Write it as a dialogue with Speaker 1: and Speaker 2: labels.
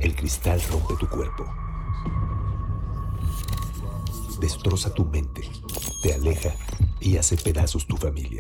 Speaker 1: El cristal rompe tu cuerpo, destroza tu mente, te aleja y hace pedazos tu familia.